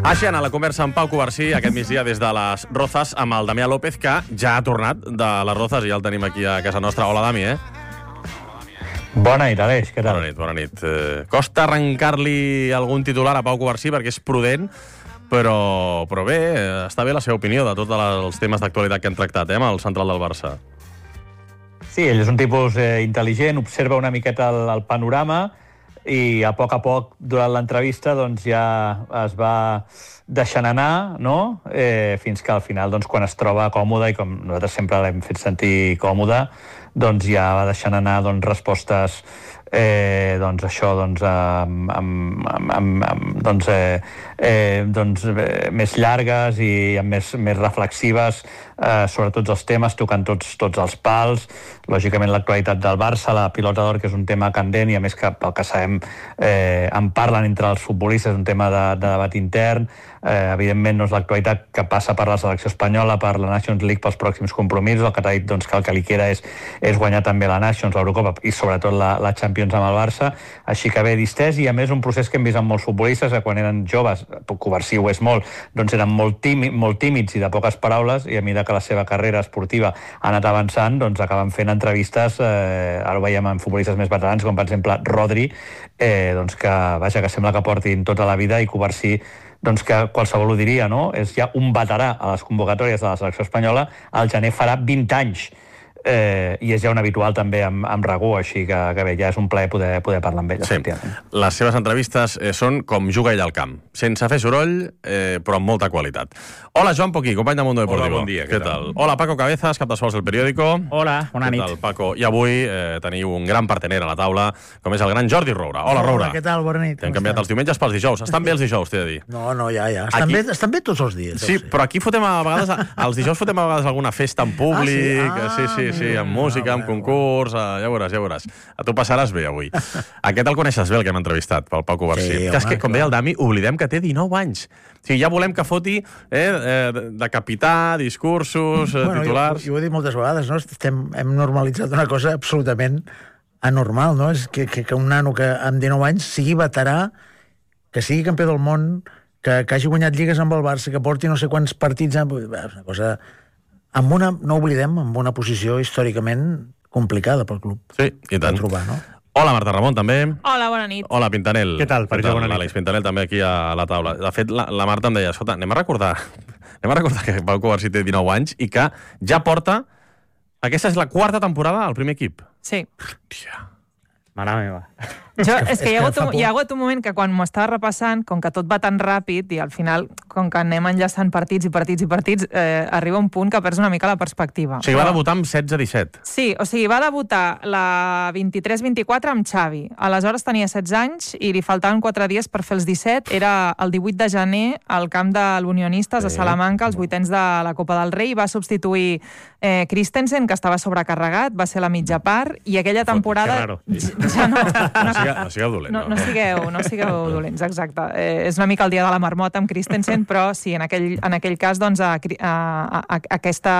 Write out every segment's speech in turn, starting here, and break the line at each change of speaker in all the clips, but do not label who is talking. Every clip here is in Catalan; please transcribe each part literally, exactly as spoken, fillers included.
Així ha anat la conversa amb Pau Covarsí aquest migdia des de les Rozas amb el Damià López, que ja ha tornat de les Rozas i ja el tenim aquí a casa nostra. Hola, Dami, eh?
Bona nit, Aleix, què tal?
Bona nit, bona nit. Eh, costa arrencar-li algun titular a Pau Covarsí perquè és prudent, però, però bé, està bé la seva opinió de tots els temes d'actualitat que hem tractat, eh, amb el central del Barça.
Sí, ell és un tipus eh, intel·ligent, observa una miqueta el, el panorama i a poc a poc, durant l'entrevista, doncs ja es va deixant anar, no? Eh, fins que al final, doncs, quan es troba còmode, i com nosaltres sempre l'hem fet sentir còmode, doncs ja va deixant anar doncs, respostes eh, doncs això doncs, amb, amb, amb, amb, amb, doncs, eh, eh, doncs, eh, més llargues i més, més reflexives eh, sobre tots els temes, tocant tots, tots els pals. Lògicament l'actualitat del Barça, la pilota d'or, que és un tema candent i a més que pel que sabem eh, en parlen entre els futbolistes, un tema de, de debat intern. Eh, evidentment no és l'actualitat que passa per la selecció espanyola, per la Nations League, pels pròxims compromisos. El que t'ha dit doncs, que el que li queda és, és guanyar també la Nations, l'Eurocopa i sobretot la, la Champions amb el Barça. Així que bé, distès, i a més un procés que hem vist amb molts futbolistes, que quan eren joves, Covarsí ho és molt, doncs eren molt, tímid, molt tímids i de poques paraules, i a mesura que la seva carrera esportiva ha anat avançant, doncs acaben fent entrevistes, eh, ara ho veiem amb futbolistes més veterans, com per exemple Rodri, eh, doncs que, vaja, que sembla que portin tota la vida, i Covarsí doncs que qualsevol ho diria, no? És ja un veterà a les convocatòries de la selecció espanyola, al gener farà vint anys, eh, i és ja un habitual també amb, amb Ragú, així que, que bé, ja és un plaer poder, poder parlar amb ell,
sí.
efectivament.
Les seves entrevistes eh, són com juga ell al camp, sense fer soroll, eh, però amb molta qualitat. Hola, Joan Poquí, company de Mundo Deportivo.
Hola, bon dia, què,
què tal? tal? Hola, Paco Cabezas, cap d'esports del periòdico.
Hola, bona nit.
Què tal, Paco? I avui eh, teniu un gran partener a la taula, com és el gran Jordi Roura. Hola, Roura.
Hola, què tal? Bona nit.
Hem canviat els diumenges pels dijous. Estan bé els dijous, t'he de dir.
No, no, ja, ja. Estan,
Aquí...
bé, estan bé tots els dies.
Sí, però aquí fotem a vegades, els dijous fotem a vegades alguna festa en públic,
ah, sí? Ah,
sí, sí, sí, amb música,
ah,
amb concurs, ja veuràs, ja veuràs. A tu passaràs bé avui. Aquest el coneixes bé, el que hem entrevistat, pel Pau Covarsí.
Sí,
que és
home,
que, com deia el Dami, oblidem que té dinou anys. O sigui, ja volem que foti eh, de capità, discursos, eh,
bueno,
titulars...
Jo, jo ho he dit moltes vegades, no? Estem, hem normalitzat una cosa absolutament anormal, no? És que, que, que un nano que amb dinou anys sigui veterà, que sigui campió del món, que, que hagi guanyat lligues amb el Barça, que porti no sé quants partits... Amb... És una cosa... Amb una, no oblidem, amb una posició històricament complicada pel club.
Sí, i tant.
Trobar, no?
Hola, Marta Ramon, també.
Hola, bona nit.
Hola, Pintanel.
Què tal, per bona nit.
L'Àlex Pintanel també aquí a la taula. De fet, la, la Marta em deia, escolta, anem a recordar anem a recordar que Pau Covarsí té dinou anys i que ja porta... Aquesta és la quarta temporada al primer equip.
Sí.
Hòstia.
Mare meva.
Jo, és que hi ha, hagut un,
fa por.
hi ha hagut un moment que quan m'ho estava repassant, com que tot va tan ràpid i al final, com que anem enllaçant partits i partits i partits, eh, arriba un punt que perds una mica la perspectiva.
O sigui, va debutar amb setze disset.
Sí, o sigui, va debutar la vint-i-tres vint-i-quatre amb Xavi. Aleshores tenia setze anys i li faltaven quatre dies per fer els disset. Era el divuit de gener al camp de l'Unionistes a Salamanca, als vuitens de la Copa del Rei. Va substituir eh, Christensen, que estava sobrecarregat, va ser la mitja part, i aquella temporada...
Que raro.
Ja no,
No sigueu, no sigueu dolents.
no, no, sigueu, no sigueu dolents, exacte. Eh, és una mica el dia de la marmota amb Christensen, però sí, en aquell, en aquell cas, doncs, a, a, a, a, aquesta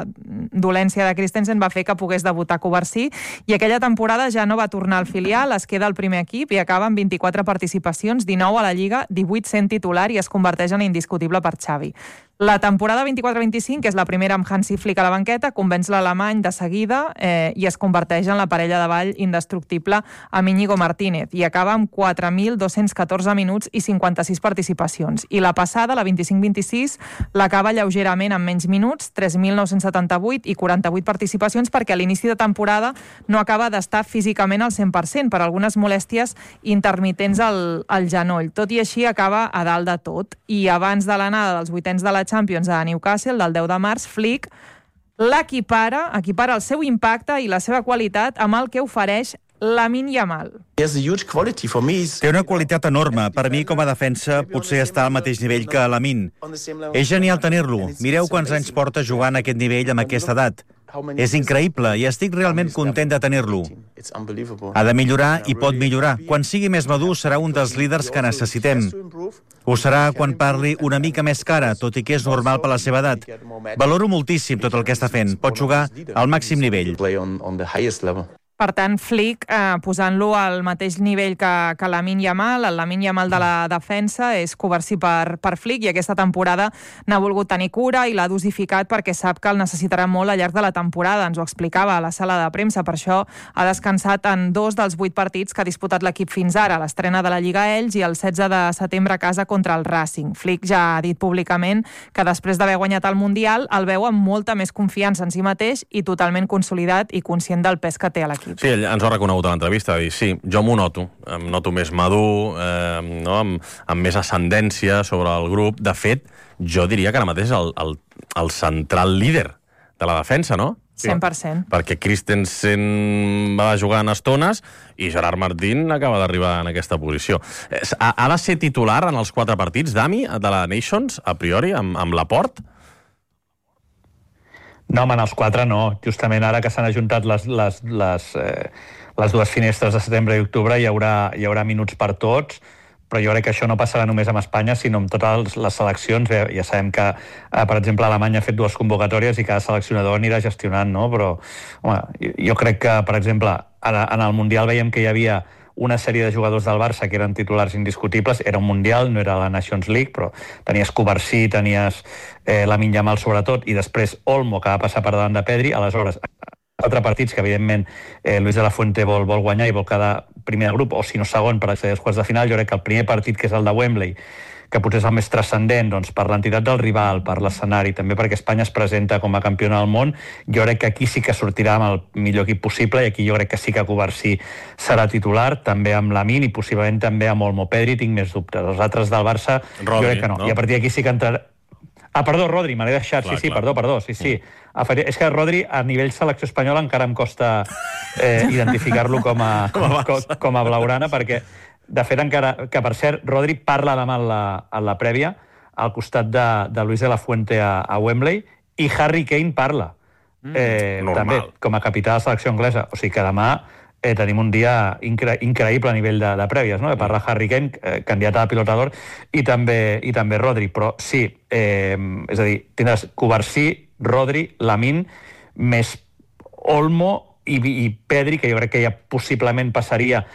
dolència de Christensen va fer que pogués debutar Covarsí, i aquella temporada ja no va tornar al filial, es queda al primer equip i acaba amb vint-i-quatre participacions, dinou a la Lliga, divuit sent titular i es converteix en indiscutible per Xavi. La temporada vint-i-quatre vint-i-cinc, que és la primera amb Hansi Flick a la banqueta, convenç l'alemany de seguida eh, i es converteix en la parella de ball indestructible amb Íñigo Martínez i acaba amb quatre mil dos-cents catorze minuts i cinquanta-sis participacions. I la passada, la vint-i-cinc vint-i-sis, l'acaba lleugerament amb menys minuts, tres mil nou-cents setanta-vuit i quaranta-vuit participacions, perquè a l'inici de temporada no acaba d'estar físicament al cent per cent per algunes molèsties intermitents al, al genoll. Tot i així acaba a dalt de tot. I abans de l'anada dels vuitens de la Champions a Newcastle, del deu de març, Flick l'equipara, equipara el seu impacte i la seva qualitat amb el que ofereix Lamine Yamal.
Té una qualitat enorme. Per mi, com a defensa, potser està al mateix nivell que Lamine. És genial tenir-lo. Mireu quants anys porta jugant a aquest nivell amb aquesta edat. És increïble i estic realment content de tenir-lo. Ha de millorar i pot millorar. Quan sigui més madur serà un dels líders que necessitem. Ho serà quan parli una mica més cara, tot i que és normal per la seva edat. Valoro moltíssim tot el que està fent. Pot jugar al màxim nivell.
Per tant, Flick, eh, posant-lo al mateix nivell que, que Lamine Yamal, el Lamine Yamal de la defensa és Covarsí per, per Flick, i aquesta temporada n'ha volgut tenir cura i l'ha dosificat perquè sap que el necessitarà molt al llarg de la temporada. Ens ho explicava a la sala de premsa, per això ha descansat en dos dels vuit partits que ha disputat l'equip fins ara, l'estrena de la Lliga Elx i el setze de setembre a casa contra el Racing. Flick ja ha dit públicament que després d'haver guanyat el Mundial el veu amb molta més confiança en si mateix i totalment consolidat i conscient del pes que té a l'equip.
Sí, ell ens ho ha reconegut a l'entrevista, dir, sí, jo m'ho noto, em noto més madur, eh, no? amb, amb més ascendència sobre el grup. De fet, jo diria que ara mateix és el, el, el central líder de la defensa, no?
cent per cent.
Perquè Christensen va jugar en estones i Gerard Martín acaba d'arribar en aquesta posició. Ha, ha de ser titular en els quatre partits, Dami, de la Nations, a priori, amb, amb Laporte?
No, home, en els quatre no. Justament ara que s'han ajuntat les, les, les, eh, les dues finestres de setembre i octubre hi haurà, hi haurà minuts per tots, però jo crec que això no passarà només amb Espanya, sinó amb totes les seleccions. Bé, ja sabem que, eh, per exemple, Alemanya ha fet dues convocatòries i cada seleccionador anirà gestionant, no? Però, home, jo, jo crec que, per exemple, ara, en el Mundial veiem que hi havia una sèrie de jugadors del Barça que eren titulars indiscutibles. Era un Mundial, no era la Nations League, però tenies Covarsí, tenies eh, Lamine Yamal sobretot, i després Olmo, que va passar per davant de Pedri. Aleshores, quatre partits que, evidentment, eh, Luis de la Fuente vol, vol guanyar i vol quedar primer de grup, o si no segon, per accedir als quarts de final. Jo crec que el primer partit, que és el de Wembley, que potser és el més transcendent, doncs, per l'entitat del rival, per l'escenari, també perquè Espanya es presenta com a campiona del món, jo crec que aquí sí que sortirà amb el millor equip possible, i aquí jo crec que sí que Covarsí serà titular, també amb Lamine i possiblement també amb Olmo. Pedri tinc més dubtes. Els altres del Barça,
Rodri,
jo crec que no. no. I a partir d'aquí sí que entrarà... Ah, perdó, Rodri, me l'he deixat, clar, sí, sí, clar. perdó, perdó, sí, sí. Mm. És que Rodri, a nivell selecció espanyola, encara em costa eh, identificar-lo com a, com, com, com a blaugrana, perquè de fet, encara, que per cert, Rodri parla demà en la, en la prèvia al costat de, de Luis de la Fuente a, a Wembley, i Harry Kane parla mm, eh, també com a capità de la selecció anglesa. O sigui que demà eh, tenim un dia incre increïble a nivell de, de prèvies, no? Parla Harry Kane, eh, candidat a Pilota d'Or, i també, i també Rodri. Però sí, eh, és a dir, tindràs Covarsí, Rodri, Lamine, més Olmo i, i Pedri, que jo crec que ja possiblement passaria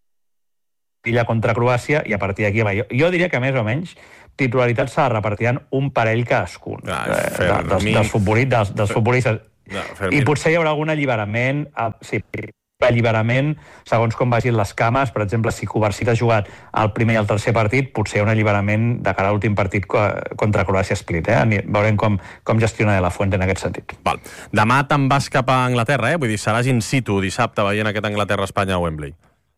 contra Croàcia, i a partir d'aquí jo, jo diria que més o menys titularitat s'ha de repartir en un parell cadascun ah, eh, dels, dels, futbolistes, dels, dels futbolistes. No, i potser hi haurà algun alliberament, sí, alliberament segons com vagin les cames. Per exemple, si Covarsí ha jugat el primer i el tercer partit, potser hi ha un alliberament de cara a l'últim partit contra Croàcia Split. Eh? Veurem com, com gestiona de la Fuente en aquest sentit.
Val. Demà te'n vas cap a Anglaterra, eh? Vull dir, seràs in situ dissabte veient aquest Anglaterra-Espanya a Wembley.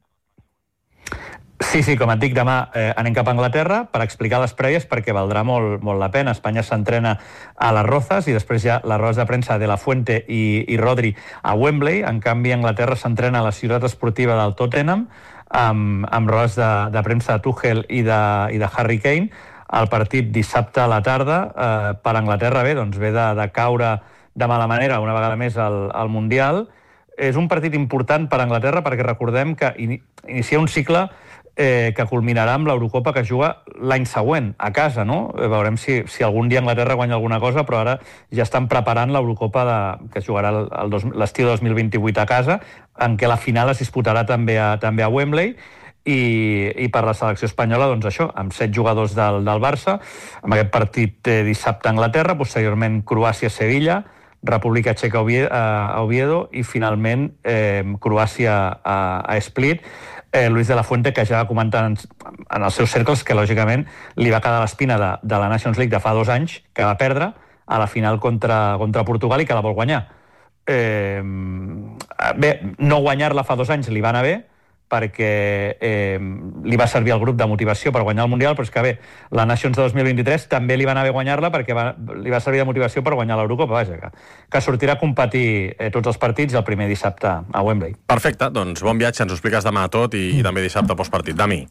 Sí, sí, com et dic, demà eh, anem cap a Anglaterra per explicar les prèvies, perquè valdrà molt, molt la pena. Espanya s'entrena a les Rozas i després ja les rodes de premsa de la Fuente i, i Rodri a Wembley. En canvi, Anglaterra s'entrena a la ciutat esportiva del Tottenham amb, amb rodes de, de premsa de Tuchel i de, i de Harry Kane. El partit dissabte a la tarda eh, per Anglaterra bé, doncs ve de, de caure de mala manera una vegada més al, al Mundial. És un partit important per Anglaterra perquè recordem que in, inicia un cicle Eh, que culminarà amb l'Eurocopa que juga l'any següent, a casa, no? Eh, veurem si, si algun dia Anglaterra guanya alguna cosa, però ara ja estan preparant l'Eurocopa de, que jugarà l'estiu dos mil vint-i-vuit a casa, en què la final es disputarà també a, també a Wembley, i, i per la selecció espanyola, doncs això, amb set jugadors del, del Barça, amb aquest partit eh, dissabte a Anglaterra, posteriorment Croàcia-Sevilla, República Txeca a Oviedo i finalment eh, Croàcia a, a Split. Eh, Luis de la Fuente, que ja va comentar en, en els seus cercles que, lògicament, li va quedar l'espina de, de la Nations League de fa dos anys, que va perdre a la final contra, contra Portugal i que la vol guanyar. Eh, bé, no guanyar-la fa dos anys li va anar bé, perquè eh, li va servir al grup de motivació per guanyar el Mundial, però és que bé, la Nations de dos mil vint-i-tres també li va anar bé guanyar-la perquè va, li va servir de motivació per guanyar l'Eurocopa, vaja, que, que sortirà a competir eh, tots els partits el primer dissabte a Wembley.
Perfecte, doncs bon viatge, ens ho expliques demà tot i, i també dissabte postpartit. Dami.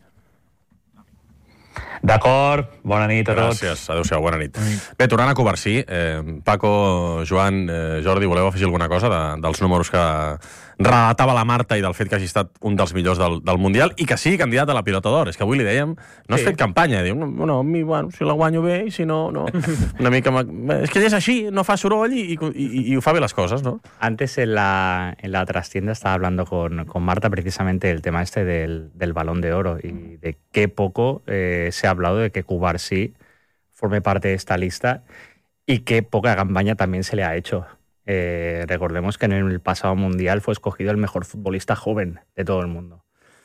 D'acord, bona nit a tots.
Gràcies, adéu-siau, bona nit. Bé, tornant a Covarsí, eh, Paco, Joan, eh, Jordi, voleu afegir alguna cosa de, dels números que relatava la Marta i del fet que hagi estat un dels millors del, del Mundial i que sigui candidat a la Pilota d'Or. És que avui li dèiem, no has
Sí.
fet campanya. Diu, no, no, mi, bueno, si la guanyo bé i si no, no. Una mica... És que ell és així, no fa soroll i, i, i, i ho fa bé les coses, no?
Antes en la, en la trastienda estaba hablando con, con Marta precisamente del tema este del, del Balón de Oro y de qué poco eh, se ha hablado de que Cubarsí forme parte de esta lista y qué poca campaña también se le ha hecho. Eh, recordemos que en el pasado Mundial fue escogido el mejor futbolista joven de todo el mundo.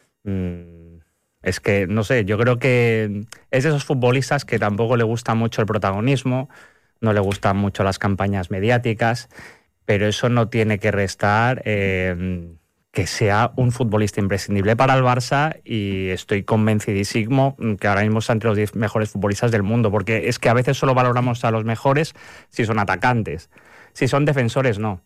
Mm, es que, no sé, yo creo que es de esos futbolistas que tampoco le gusta mucho el protagonismo, no le gustan mucho las campañas mediáticas, pero eso no tiene que restar eh, que sea un futbolista imprescindible para el Barça y estoy convencidísimo que ahora mismo está entre los diez mejores futbolistas del mundo, porque es que a veces solo valoramos a los mejores si son atacantes, si son defensores no.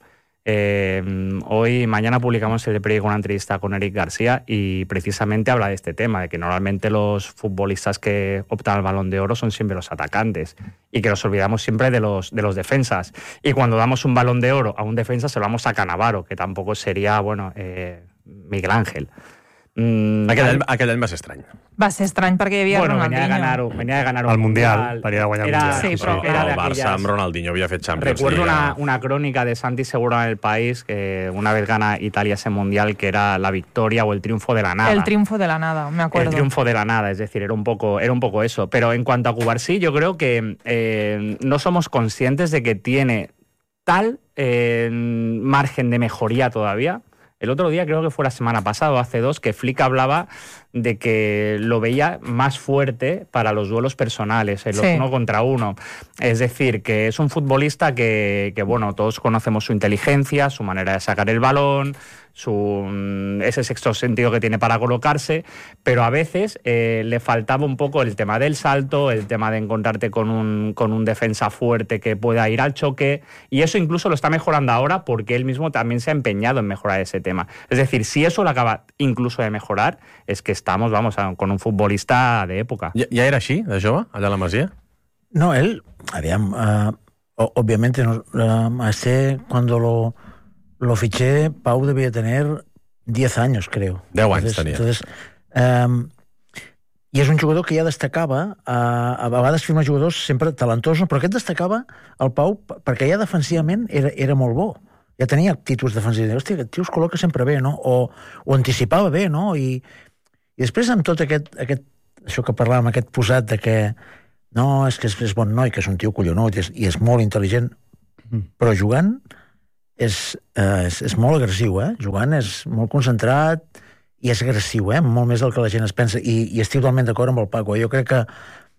Eh, hoy, mañana publicamos en el periódico una entrevista con Eric García y precisamente habla de este tema, de que normalmente los futbolistas que optan al Balón de Oro son siempre los atacantes y que nos olvidamos siempre de los, de los defensas. Y cuando damos un Balón de Oro a un defensa se lo damos a Cannavaro, que tampoco sería, bueno, eh, Miguel Ángel. Mm,
Aquell any, aquell any va ser estrany.
Va ser estrany perquè hi havia
bueno, venia de
Ronaldinho.
ganar, venia de ganar un
El Mundial, venia de guanyar el
Era-
Mundial.
Sí, però-
era de
el Barça
aquellas-
amb Ronaldinho havia fet Champions
Recuerdo
League.
una, una crónica de Santi Segura en El País, que una vez gana Italia ese Mundial, que era la victoria o el triunfo de la nada.
El triunfo de la nada, me acuerdo.
El triunfo de la nada, es decir, era un poco, era un poco eso. Pero en cuanto a Cubarsí, yo creo que eh, no somos conscientes de que tiene tal eh, margen de mejoría todavía. El otro día, creo que fue la semana pasada o hace dos, que Flick hablaba de que lo veía más fuerte para los duelos personales, en los
Sí.
uno contra uno. Es decir, que es un futbolista que, que, bueno, todos conocemos su inteligencia, su manera de sacar el balón, su, ese sexto sentido que tiene para colocarse, pero a veces eh, le faltaba un poco el tema del salto, el tema de encontrarte con un, con un defensa fuerte que pueda ir al choque, y eso incluso lo está mejorando ahora porque él mismo también se ha empeñado en mejorar ese tema. Es decir, si eso lo acaba incluso de mejorar, es que estamos, vamos, a, con un futbolista de època.
Ja, ja era així, de jove, allà a la Masia?
No, él, aviam, uh, obviamente, no, uh, a este, cuando lo, lo fiché, Pau debía tener diez años, creo.
deu anys
entonces,
tenia.
Entonces, um, i és un jugador que ja destacava, uh, a vegades firma jugadors sempre talentosos, però aquest destacava el Pau perquè ja defensivament era, era molt bo. Ja tenia actituds defensives. Hòstia, aquest tio es col·loca sempre bé, no? O, o anticipava bé, no? I, i després amb tot aquest, aquest, això que parlàvem, aquest posat de que no, és que és, és bon noi, que és un tio collonut i és, i és molt intel·ligent, però jugant és, eh, és, és molt agressiu, eh? Jugant és molt concentrat i és agressiu, eh? Molt més del que la gent es pensa. I, i estic totalment d'acord amb el Paco. Jo crec que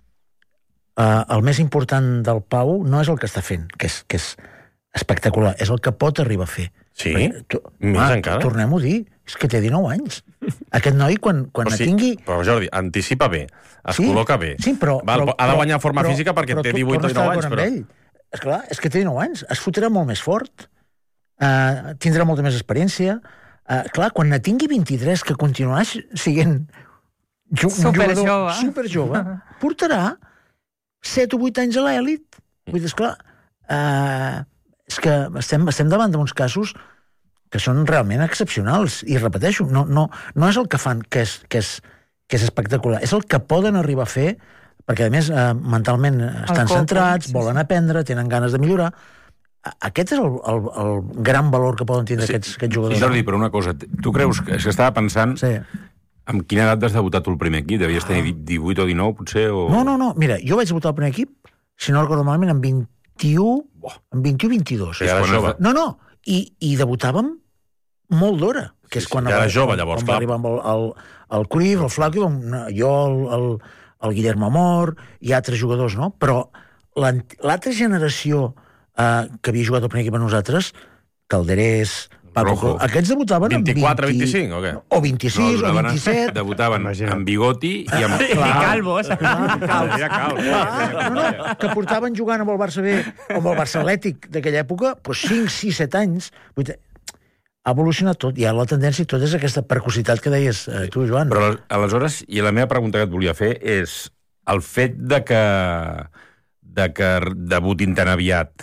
eh, el més important del Pau no és el que està fent, que és, que és espectacular, és el que pot arribar a fer.
Sí?
Perquè, tu,
Més
ah,
encara?
Tornem-ho a dir, és que té dinou anys. Aquest noi, quan, quan
Però,
sí,
sí,
tingui...
però Jordi, anticipa bé, es
Sí,
col·loca bé.
Sí, però,
Val,
però,
ha de
però-
guanyar forma
però-
física perquè
però
té
tu
divuit o
tornes a
dinou
estar
anys,
d'acord
però...
amb ell. Esclar, és que té dinou anys, es fotrà molt més fort, uh, tindrà molta més experiència. Uh, clar, quan ne tingui vint-i-tres, que continuarà sent ju un
Superjove.
jugador superjove, portarà set o vuit anys a l'èlit. Vull dir, esclar, uh, és que estem, estem davant d'uns casos que són realment excepcionals. I repeteixo, no, no, no és el que fan que és, que, és, que és espectacular, és el que poden arribar a fer, perquè a més eh, mentalment estan
coco,
centrats,
sí,
volen
sí.
aprendre, tenen ganes de millorar. A- Aquest és el, el, el gran valor que poden tindre
Sí.
aquests, aquests jugadors.
Jordi, però una cosa, tu creus que... És que estava pensant
Sí.
amb quina edat has debutat tu el primer equip? Devies tenir divuit o dinou, potser? O...
No, no, no, mira, jo vaig debutar al primer equip, si no recordo malament, amb vint-i-u, amb vint-i-u vint-i-dos.
Sí, era
quan
jove.
has de-
No, no, i, i debutàvem molt d'hora, que és
Sí, sí,
quan
ja era
va-
jove, llavors,
quan
clar.
va arribar amb el, el, el Cruyff, el Flaco, vam- jo, el, el, el Guillermo Amor i altres jugadors, no? Però l'ant- l'altra generació eh, que havia jugat al primer equip amb nosaltres, Calderés, Paco,
Rojo.
aquests debutaven amb
vint-i-quatre,
vint...
vint-i-cinc, o què?
O vint-i-sis, o
debutaven-
vint-i-set...
Debutaven
Imagina't.
amb bigoti i amb...
I calvos.
Era cal.
Ah, no, no, que portaven jugant amb el Barça B, amb el Barça Atlètic d'aquella època, doncs cinc, sis, set anys. Vull dir, ha evolucionat tot, i ara la tendència tot és aquesta precocitat que deies eh, tu, Joan.
Però aleshores, i la meva pregunta que et volia fer és el fet de que, de que debutin tan aviat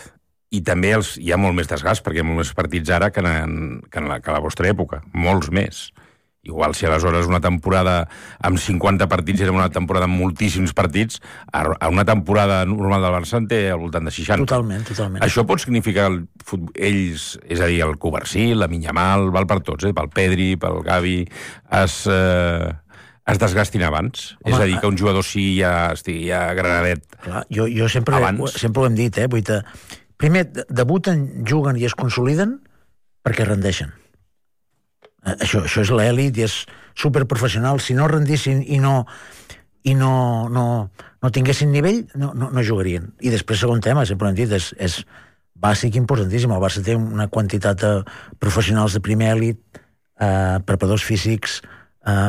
I també els, hi ha molt més desgast, perquè hi ha molts més partits ara que en, que en la, que la vostra època. Molts més. Igual si aleshores una temporada amb cinquanta partits era una temporada amb moltíssims partits, a una temporada normal del Barça en té al voltant de seixanta.
Totalment, totalment.
Això pot significar el futbol, ells, és a dir, el Covarsí, la Minyamal, val per tots, eh? Pel Pedri, pel Gavi, es, eh, es desgastin abans. Home, és a dir, que un jugador sí ja estigui ja granadet.
Clar, jo, jo sempre, sempre ho hem dit, eh? Vull dir, primer, debuten, juguen i es consoliden perquè rendeixen. Això, això és l'elit i és superprofessional. Si no rendissin i no i no, no, no tinguessin nivell, no, no, no jugarien. I després, segon tema, sempre ho hem dit, és, és bàsic i importantíssim. El Barça té una quantitat de professionals de primer elit, eh, preparadors físics, eh,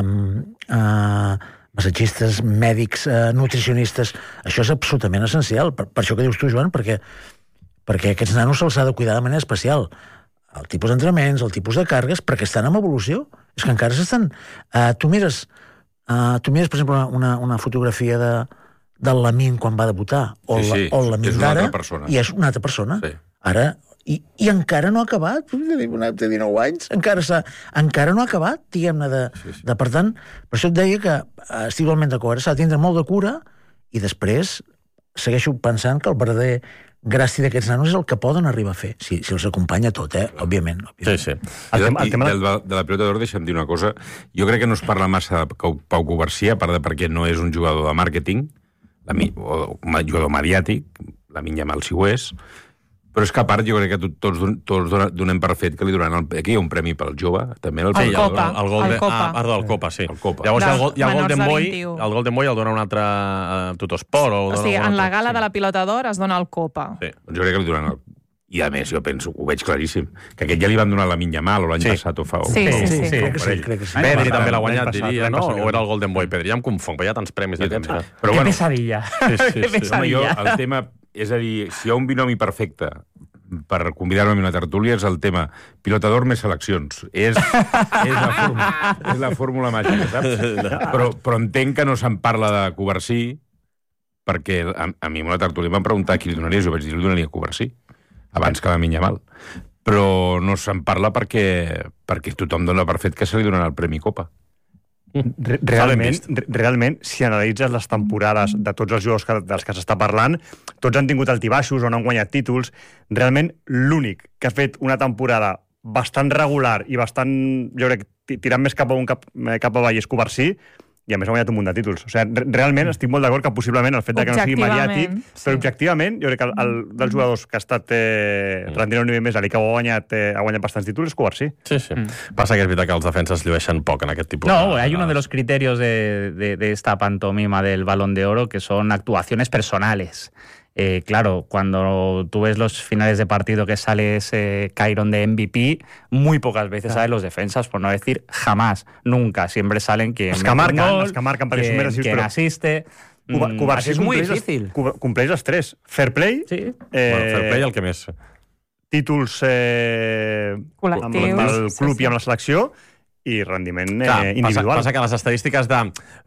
eh, massatgistes, mèdics, eh, nutricionistes. Això és absolutament essencial. Per, per això que dius tu, Joan, perquè, perquè aquests nanos se'ls ha de cuidar de manera especial. El tipus d'entrenaments, el tipus de càrregues, perquè estan en evolució. És que encara s'estan... Uh, tu mires, uh, tu mires, per exemple, una, una fotografia de, del Lamine quan va debutar, o,
sí, sí,
la, o el Lamine d'ara,
i
és una altra persona.
Sí.
Ara, i, i encara no ha acabat, té dinou anys, encara, encara no ha acabat, diguem-ne, de, sí, sí. de... Per tant, per això et deia que estic igualment d'acord, s'ha de tindre molt de cura, i després segueixo pensant que el verdader gràcia d'aquests nanos és el que poden arribar a fer, si, si els acompanya tot, eh? Òbviament. òbviament.
Sí, sí.
El tema, el tema... I de, de la pilota d'or, deixa'm dir una cosa. Jo crec que no es parla massa de Pau Covarsí, a part de perquè no és un jugador de màrqueting, o un jugador mediàtic, la Minyamal si ho és, però és que a part jo crec que tots, tots donem per fet que li donaran... El, aquí hi ha un premi pel jove, també. El,
el Copa.
El, el, el,
el Copa.
Ah, part del Copa, sí.
El Copa.
Llavors hi ha el, hi ha el Golden Boy,
vint-i-u.
el Golden Boy el dona un altre uh, Tutosport. O,
o sigui, en la gala
sí.
de la pilota d'or es dona el Copa.
Sí.
Jo crec que li donaran el... I a més, jo penso, ho veig claríssim, que aquest ja li van donar la Minyamal o l'any
sí.
passat o fa...
Sí, sí, sí.
sí, crec que sí, crec que sí.
Pedri també l'ha guanyat, diria, no? O era el Golden Boy Pedri? Ja em confong, però hi ha tants premis d'aquests.
Ah, però que bueno, pesadilla. Sí, sí, sí. Que pesadilla.
Home, jo, el tema, és a dir, si hi ha un binomi perfecte per convidar-me a una tertúlia és el tema pilota d'or més seleccions. És, és, la fórmula, és la fórmula màgica, saps? Però, però entenc que no se'n parla de Covarsí, perquè a, a mi en una tertúlia em van preguntar qui li donaria, jo vaig dir, li donaria Covarsí, abans que la Minyamal. Però no se'n parla perquè, perquè tothom dona per fet que se li donarà el Premi Copa.
Realment, realment, si analitzes les temporades de tots els jugadors que, dels que s'està parlant, tots han tingut altibaixos o no han guanyat títols. Realment, l'únic que ha fet una temporada bastant regular i bastant, jo crec, tirant més cap a un cap, cap avall és Covarsí, i a més ha guanyat un munt de títols. O sigui, realment estic molt d'acord que possiblement el fet de que no sigui mediàtic, sí. Però objectivament jo crec que el, el dels jugadors que ha estat eh, rendint un nivell més alt i que ha guanyat, eh, ha guanyat bastants títols és Covarsí.
Sí, sí. Mm. Passa que és veritat que els defenses llueixen poc en aquest tipus.
No, de... hay uno de los criterios de, de, de esta pantomima del Balón de Oro que son actuaciones personales. Eh, claro, cuando tú ves los finales de partido que sale ese Cairon de M V P, muy pocas veces salen los defensas, por no decir jamás, nunca. Siempre salen quien
els que marquen, els que marquen perquè
quien,
són
quien asiste.
Covarsí
es muy difícil.
Compleix els tres. Fair play.
Sí.
Eh,
bueno, fair play el que més.
Títols eh,
col·lectius.
Amb el club
sí, sí.
i amb la selecció. I rendiment
Clar,
eh, individual.
Passa, passa que les estadístiques de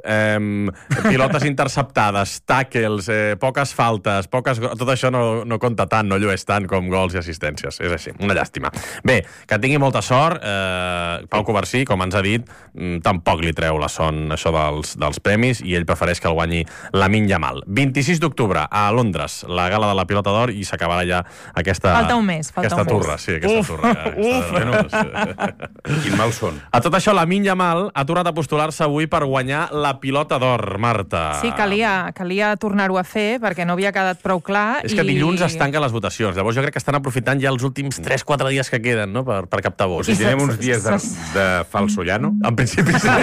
eh, pilotes interceptades, tackles, eh, poques faltes, poques, tot això no, no compta tant, no llueix tant com gols i assistències. És així, una llàstima. Bé, que tingui molta sort. Eh, Pau Covarsí, com ens ha dit, tampoc li treu la son això dels, dels premis i ell prefereix que el guanyi la Minyamal. vint-i-sis d'octubre a Londres, la gala de la pilota d'or, i s'acabarà ja aquesta...
Falta un mes, falta
aquesta
un
turra,
mes.
sí, aquesta
Uf,
turra. Ja,
uf.
Bueno,
Quin mal son.
a tot això, la Minyamal ha tornat a postular-se avui per guanyar la pilota d'or, Marta.
Sí, calia, calia tornar-ho a fer perquè no havia quedat prou clar.
És que
i...
dilluns es tanquen les votacions. Llavors jo crec que estan aprofitant ja els últims tres quatre dies que queden, no?, per, per captar vots.
O sigui, tenim uns dies de, de falso llano.
En principi sí.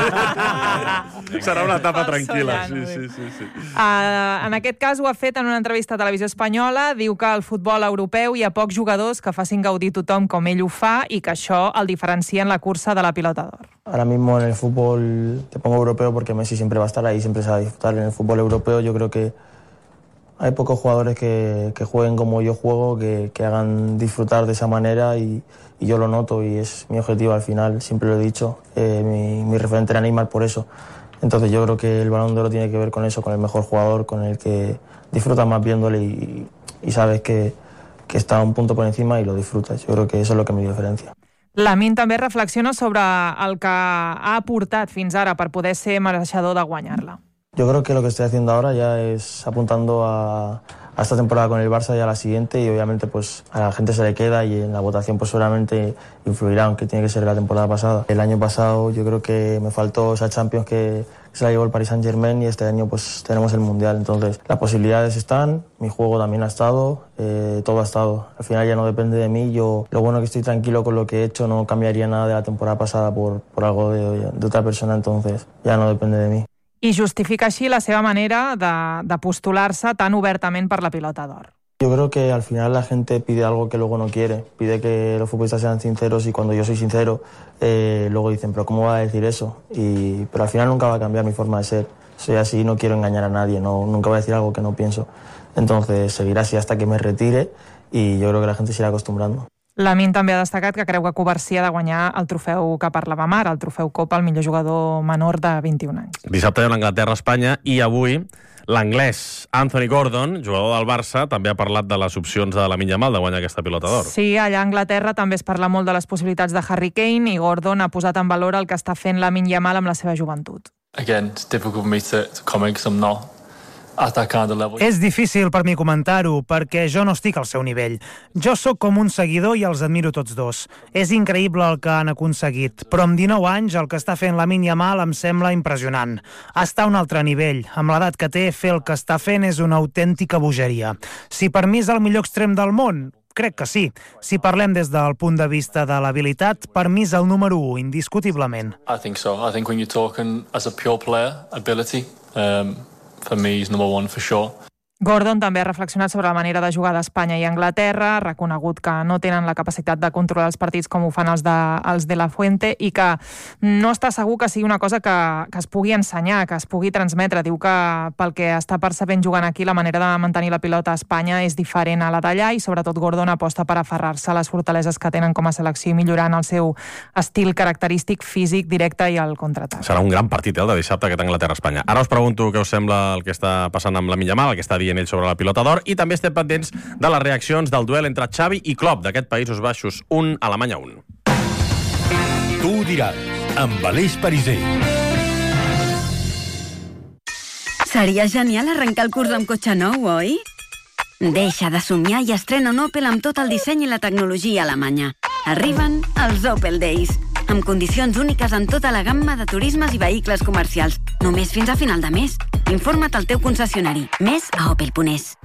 Serà una etapa tranquil·la. Sí,
llano,
sí, sí, sí.
Uh, en aquest cas ho ha fet en una entrevista a Televisió Espanyola. Diu que al futbol europeu hi ha pocs jugadors que facin gaudir tothom com ell ho fa i que això el diferencia en la cursa de la pilota d'or.
Ahora mismo en el fútbol te pongo europeo porque Messi siempre va a estar ahí, siempre se va a disfrutar. En el fútbol europeo yo creo que hay pocos jugadores que, que jueguen como yo juego, que, que hagan disfrutar de esa manera y, y yo lo noto y es mi objetivo al final, siempre lo he dicho. Eh, mi, mi referente era Neymar por eso. Entonces yo creo que el Balón de Oro tiene que ver con eso, con el mejor jugador, con el que disfrutas más viéndole y, y sabes que, que está un punto por encima y lo disfrutas. Yo creo que eso es lo que me diferencia.
Lamine també reflexiona sobre el que ha aportat fins ara per poder ser mereixedor de guanyar-la.
Yo creo que lo que estoy haciendo ahora ya es apuntando a, a esta temporada con el Barça y a la siguiente, y obviamente pues a la gente se le queda y en la votación pues seguramente influirá, aunque tiene que ser la temporada pasada. El año pasado yo creo que me faltó esa Champions que se la llevó el Paris Saint-Germain, y este año pues tenemos el Mundial. Entonces las posibilidades están, mi juego también ha estado, eh, todo ha estado. Al final ya no depende de mí. Yo lo bueno que estoy tranquilo con lo que he hecho, no cambiaría nada de la temporada pasada por, por algo de, de otra persona, entonces ya no depende de mí.
I justifica així la seva manera de, de postular-se tan obertament per la pilota d'or.
Yo creo que al final la gente pide algo que luego no quiere, pide que los futbolistas sean sinceros, y cuando yo soy sincero, eh, luego dicen, pero ¿cómo va a decir eso? Y, pero al final nunca va a cambiar mi forma de ser. Soy así, no quiero engañar a nadie, no, nunca voy a decir algo que no pienso. Entonces seguirá así hasta que me retire, y yo creo que la gente se irá acostumbrando.
Lamine també ha destacat que creu que Covarsí ha de guanyar el trofeu que parlàvem ara, el trofeu Copa, el millor jugador menor de vint-i-un anys.
Dissabte hi ha l'Anglaterra-Espanya, i avui l'anglès Anthony Gordon, jugador del Barça, també ha parlat de les opcions de Lamine Yamal de guanyar aquesta pilota d'or.
Sí, allà a Anglaterra també es parla molt de les possibilitats de Harry Kane, i Gordon ha posat en valor el que està fent Lamine Yamal amb la seva joventut.
Again, it's difficult for me to, to comment because I'm not at that kind of level.
És difícil per mi comentar-ho, perquè jo no estic al seu nivell. Jo sóc com un seguidor i els admiro tots dos. És increïble el que han aconseguit, però amb dinou anys el que està fent Lamine Yamal em sembla impressionant. Està a un altre nivell. Amb l'edat que té, fer el que està fent és una autèntica bogeria. Si per mi és el millor extrem del món, crec que sí. Si parlem des del punt de vista de l'habilitat, per mi és el número u, indiscutiblement.
I think so. I think when you're talking as a pure player, ability, um, for me is number one for sure.
Gordon també ha reflexionat sobre la manera de jugar d'Espanya i Anglaterra, ha reconegut que no tenen la capacitat de controlar els partits com ho fan els de, els de la Fuente, i que no està segur que sigui una cosa que, que es pugui ensenyar, que es pugui transmetre. Diu que pel que està percebent jugant aquí, la manera de mantenir la pilota a Espanya és diferent a la d'allà, i sobretot Gordon aposta per aferrar-se a les fortaleses que tenen com a selecció i millorant el seu estil característic, físic, directe i el contraatac.
Serà un gran partit, eh, el de dissabte, aquest Anglaterra-Espanya. Ara us pregunto què us sembla el que està passant amb Lamine Yamal, el que està dient ell sobre la pilota d'or, i també estem pendents de les reaccions del duel entre Xavi i Klopp d'aquest Països Baixos un, Alemanya un.
Tu ho diràs, amb Aleix Pariser.
Seria genial arrencar el curs amb cotxe nou, oi? Deixa de somiar i estrena un Opel amb tot el disseny i la tecnologia alemanya. Arriben els Opel Days, amb condicions úniques en tota la gamma de turismes i vehicles comercials. Només fins a final de mes. Informa't al teu concessionari. Més a opel punt es.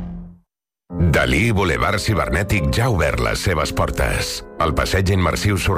Dalí Boulevard Cibernètic ja ha obert les seves portes. El passeig immersiu